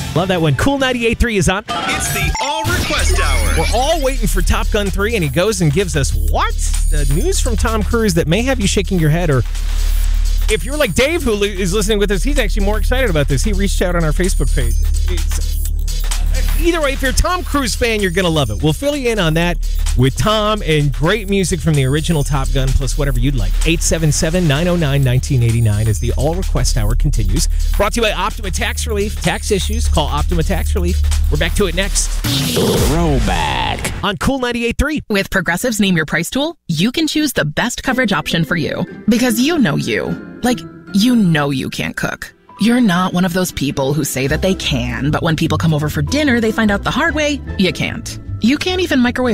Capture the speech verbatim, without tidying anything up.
Love that one. Cool ninety-eight point three is on. It's the All Request Hour. We're all waiting for Top Gun three, and he goes and gives us what? The news from Tom Cruise that may have you shaking your head, or if you're like Dave, who is listening with us, he's actually more excited about this. He reached out on our Facebook page. It's, either way, if you're a Tom Cruise fan, you're going to love it. We'll fill you in on that with Tom and great music from the original Top Gun, plus whatever you'd like. eight seven seven, nine oh nine, one nine eight nine as the All Request Hour continues. Brought to you by Optima Tax Relief. Tax issues, call Optima Tax Relief. We're back to it next. Throwback. On Cool ninety-eight point three. With Progressive's Name Your Price tool, you can choose the best coverage option for you. Because you know you. Like, you know you can't cook. You're not one of those people who say that they can, but when people come over for dinner, they find out the hard way, you can't. You can't even microwave